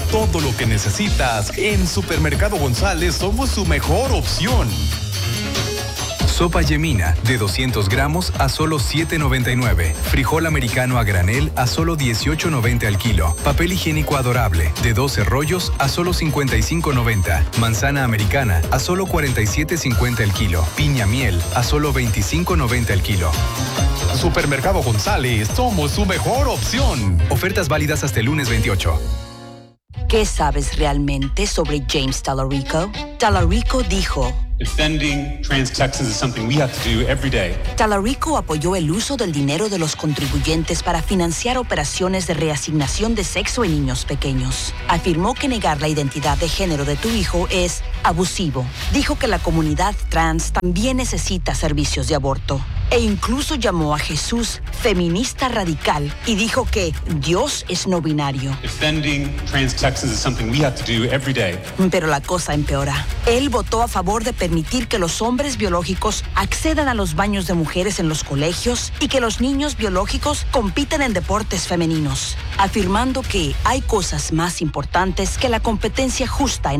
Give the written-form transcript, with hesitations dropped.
todo lo que necesitas, en Supermercado González somos su mejor opción. Sopa Yemina de 200 gramos a solo $7.99. Frijol americano a granel a solo $18.90 al kilo. Papel higiénico adorable de 12 rollos a solo $55.90. Manzana americana a solo $47.50 el kilo. Piña miel a solo $25.90 el kilo. Supermercado González, somos su mejor opción. Ofertas válidas hasta el lunes 28. ¿Qué sabes realmente sobre James Talarico? Talarico dijo: Defending trans Texans is something we have to do every day. Talarico apoyó el uso del dinero de los contribuyentes para financiar operaciones de reasignación de sexo en niños pequeños. Afirmó que negar la identidad de género de tu hijo es abusivo. Dijo que la comunidad trans también necesita servicios de aborto. E incluso llamó a Jesús feminista radical y dijo que Dios es no binario. Defending trans Texans is something we have to do every day. Pero la cosa empeora. Él votó a favor de permitir que los hombres biológicos accedan a los baños de mujeres en los colegios y que los niños biológicos compitan en deportes femeninos, afirmando que hay cosas más importantes que la competencia justa en